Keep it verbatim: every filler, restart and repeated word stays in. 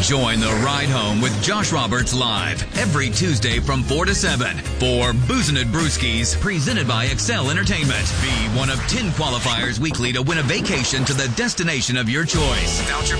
Join the ride home with Josh Roberts live every Tuesday from four to seven for Boozin' It Brewskis, presented by Excel Entertainment. Be one of ten qualifiers weekly to win a vacation to the destination of your choice. Voucher